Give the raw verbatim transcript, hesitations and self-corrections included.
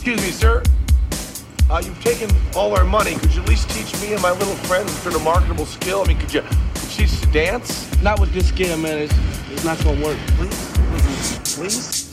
Excuse me, sir. Uh, you've taken all our money. Could you at least teach me and my little friend sort of marketable skill? I mean, could you, could you teach us to dance? Not with this scale, man. It's, it's not gonna work. Please, please, please.